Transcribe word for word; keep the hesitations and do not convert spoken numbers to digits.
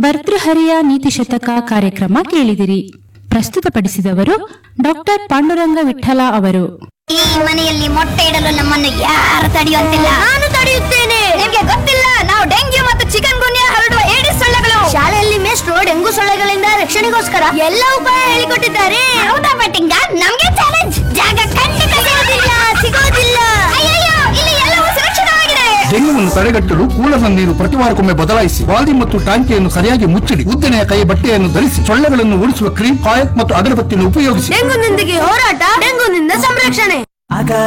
ಭರ್ತೃಹರಿಯ ನೀತಿ ಶತಕ ಕಾರ್ಯಕ್ರಮ ಕೇಳಿದಿರಿ. ಪ್ರಸ್ತುತಪಡಿಸಿದವರು ಡಾಕ್ಟರ್ ಪಾಂಡುರಂಗ ವಿಠಲ ಅವರು. ಈ ಮನೆಯಲ್ಲಿ ಮೊಟ್ಟೆ ಇಡಲು ನಮ್ಮನ್ನು ಯಾರು ತಡೆಯುವಂತಿಲ್ಲ. ನಾನು ತಡೆಯುತ್ತೇನೆ. ನಿಮಗೆ ಗೊತ್ತಿಲ್ಲ, ನಾವು ಡೆಂಗ್ಯೂ ಮತ್ತು ಚಿಕನ್ ಗುನ್ಯಾ ಹರಡುವ ಏಡಿಸ್ ಸೊಳ್ಳೆಗಳು. ಶಾಲೆಯಲ್ಲಿ ಮೇಷ್ಟ್ರು ಡೆಂಗು ಸೊಳ್ಳೆಗಳಿಂದ ರಕ್ಷಣೆಗೋಸ್ಕರ ಎಲ್ಲ ಉಪಾಯ ಹೇಳಿಕೊಟ್ಟಿದ್ದಾರೆ. ಹೌದಾ ಬೆಟ್ಟಿಂಗ? ನಮ್ಗೆ ಚಾಲೆಂಜ್. ಜಾಗ ಖಂಡಿತ ಸಿಗೋದಿಲ್ಲ ಸಿಗೋದಿಲ್ಲ ಅಯ್ಯಯ್ಯೋ, ಇಲ್ಲಿ ಎಲ್ಲವೂ ಸುರಕ್ಷಿತವಾಗಿದೆ. ಡೆಂಗ್ಯೂವನ್ನು ತಡೆಗಟ್ಟಲು ಕೂಲರ್ನ ನೀರು ಪ್ರತಿವಾರಕ್ಕೊಮ್ಮೆ ಬದಲಾಯಿಸಿ, ಬಾಲ್ದಿ ಮತ್ತು ಟಾಂಕಿಯನ್ನು ಸರಿಯಾಗಿ ಮುಚ್ಚಿಡಿ, ಉದ್ದನೆಯ ಕೈ ಬಟ್ಟೆಯನ್ನು ಧರಿಸಿ, ಸೊಳ್ಳೆಗಳನ್ನು ಓಡಿಸುವ ಕ್ರೀಮ್, ಕಾಯಕ್ ಮತ್ತು ಅಗರಬತ್ತಿಯನ್ನು ಉಪಯೋಗಿಸಿ. ಡೆಂಗುನೊಂದಿಗೆ ಹೋರಾಟ, ಡೆಂಗುನಿಂದ ಸಂರಕ್ಷಣೆ. ಆಗ